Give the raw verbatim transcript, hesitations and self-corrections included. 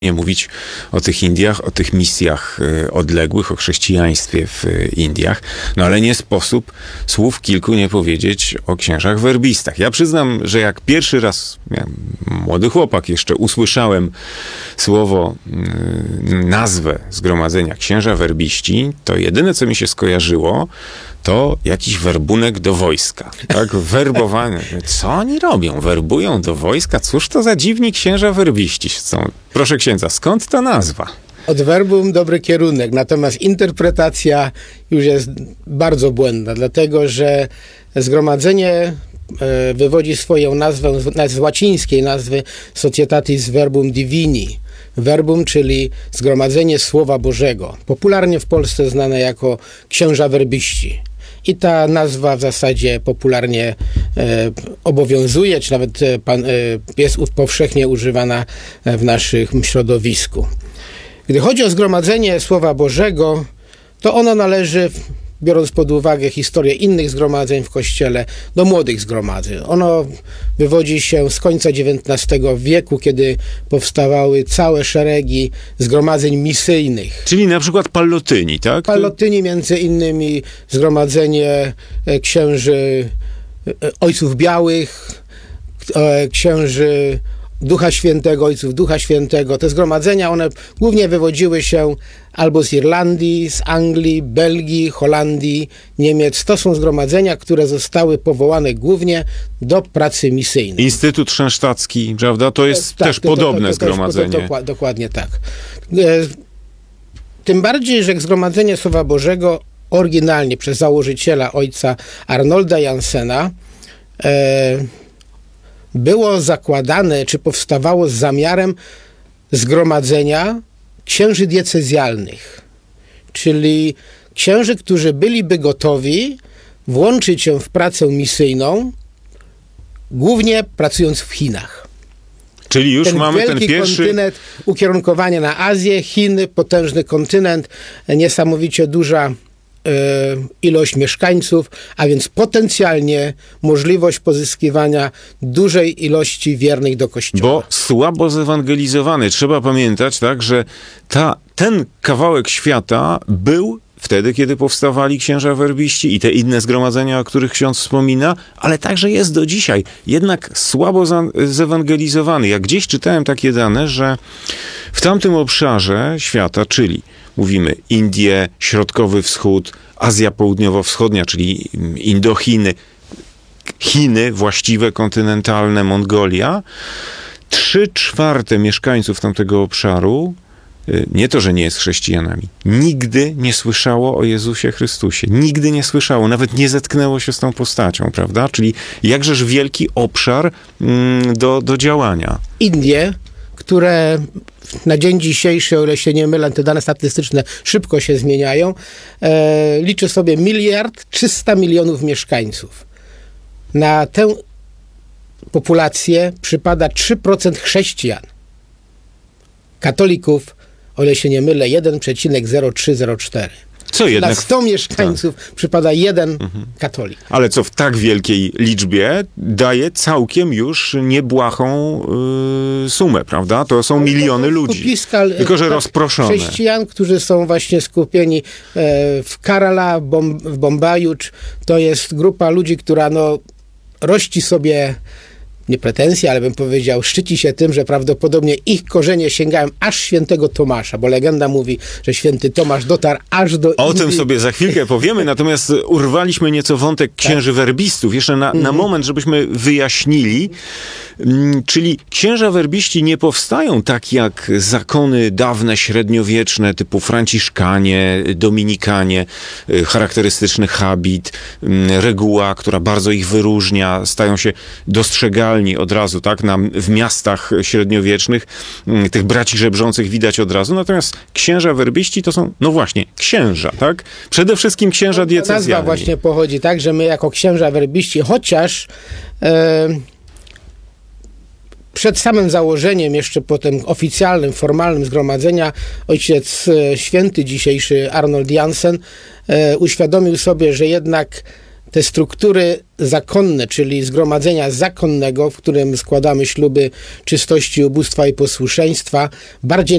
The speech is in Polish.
Nie mówić o tych Indiach, o tych misjach odległych, o chrześcijaństwie w Indiach, no ale nie sposób słów kilku nie powiedzieć o księżach werbistach. Ja przyznam, że jak pierwszy raz, ja, młody chłopak jeszcze, usłyszałem słowo, nazwę zgromadzenia księża werbiści, to jedyne, co mi się skojarzyło, to jakiś werbunek do wojska, tak? Werbowany. Co oni robią? Werbują do wojska? Cóż to za dziwni księża werbiści są? Proszę księdza, skąd ta nazwa? Od verbum dobry kierunek, natomiast interpretacja już jest bardzo błędna, dlatego że zgromadzenie wywodzi swoją nazwę z łacińskiej nazwy Societatis Verbum Divini. Verbum, czyli zgromadzenie Słowa Bożego, popularnie w Polsce znane jako księża werbiści. I ta nazwa w zasadzie popularnie e, obowiązuje, czy nawet e, pan, e, jest powszechnie używana w naszym środowisku. Gdy chodzi o zgromadzenie Słowa Bożego, to ono należy, biorąc pod uwagę historię innych zgromadzeń w Kościele, do młodych zgromadzeń. Ono wywodzi się z końca dziewiętnastego wieku, kiedy powstawały całe szeregi zgromadzeń misyjnych. Czyli na przykład Pallotyni, tak? Pallotyni, między innymi zgromadzenie księży Ojców Białych, księży Ducha Świętego, Ojców Ducha Świętego. Te zgromadzenia, one głównie wywodziły się albo z Irlandii, z Anglii, Belgii, Holandii, Niemiec. To są zgromadzenia, które zostały powołane głównie do pracy misyjnej. Instytut Szrensztacki, prawda? To jest tak, też to, podobne to, to, to, zgromadzenie. To, to, dokładnie tak. Tym bardziej, że Zgromadzenie Słowa Bożego oryginalnie przez założyciela ojca Arnolda Jansena e, było zakładane, czy powstawało z zamiarem zgromadzenia księży diecezjalnych, czyli księży, którzy byliby gotowi włączyć się w pracę misyjną, głównie pracując w Chinach. Czyli już ten mamy ten pierwszy... kontynent, ukierunkowanie na Azję, Chiny, potężny kontynent, niesamowicie duża ilość mieszkańców, a więc potencjalnie możliwość pozyskiwania dużej ilości wiernych do Kościoła. Bo słabo zewangelizowany. Trzeba pamiętać, tak, że ta, ten kawałek świata był wtedy, kiedy powstawali księża werbiści i te inne zgromadzenia, o których ksiądz wspomina, ale także jest do dzisiaj. Jednak słabo zewangelizowany. Jak gdzieś czytałem takie dane, że w tamtym obszarze świata, czyli mówimy Indie, Środkowy Wschód, Azja Południowo-Wschodnia, czyli Indochiny, Chiny właściwe, kontynentalne, Mongolia, trzy czwarte mieszkańców tamtego obszaru, nie to, że nie jest chrześcijanami, nigdy nie słyszało o Jezusie Chrystusie. Nigdy nie słyszało, nawet nie zetknęło się z tą postacią, prawda? Czyli jakżeż wielki obszar mm, do, do działania. Indie, które na dzień dzisiejszy, o ile się nie mylę, te dane statystyczne szybko się zmieniają, e, liczy sobie miliard trzysta milionów mieszkańców. Na tę populację przypada trzy procent chrześcijan. Katolików, o ile się nie mylę, jeden przecinek zero trzy zero cztery. Co jednak... Na sto mieszkańców tak. przypada jeden mhm. katolik. Ale co w tak wielkiej liczbie daje całkiem już niebłahą yy, sumę, prawda? To są miliony ludzi. Skupiska, tylko że tak, rozproszone. Chrześcijan, którzy są właśnie skupieni e, w Kerala, Bom, w Bombaju. To jest grupa ludzi, która no, rości sobie... nie pretensje, ale bym powiedział, szczyci się tym, że prawdopodobnie ich korzenie sięgają aż świętego Tomasza, bo legenda mówi, że święty Tomasz dotarł aż do O Indii. tym sobie za chwilkę powiemy, natomiast urwaliśmy nieco wątek księży werbistów. Jeszcze na, na moment, żebyśmy wyjaśnili, czyli księża werbiści nie powstają tak jak zakony dawne, średniowieczne, typu franciszkanie, dominikanie, charakterystyczny habit, reguła, która bardzo ich wyróżnia, stają się dostrzegalni od razu, tak, na, w miastach średniowiecznych, tych braci żebrzących widać od razu, natomiast księża werbiści to są, no właśnie, księża, tak? Przede wszystkim księża diecezjalni. Nazwa właśnie pochodzi tak, że my jako księża werbiści, chociaż e, przed samym założeniem, jeszcze po tym oficjalnym, formalnym zgromadzenia, ojciec święty dzisiejszy Arnold Jansen e, uświadomił sobie, że jednak te struktury zakonne, czyli zgromadzenia zakonnego, w którym składamy śluby czystości, ubóstwa i posłuszeństwa, bardziej